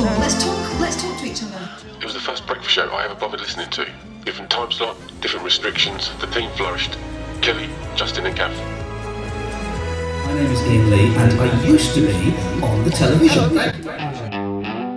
talk. Let's talk to each other. It was the first breakfast show I ever bothered listening to. Different time slot, different restrictions. The team flourished. Kelly, Justin and Gav. My name is Ian Lee and I used to be on the television.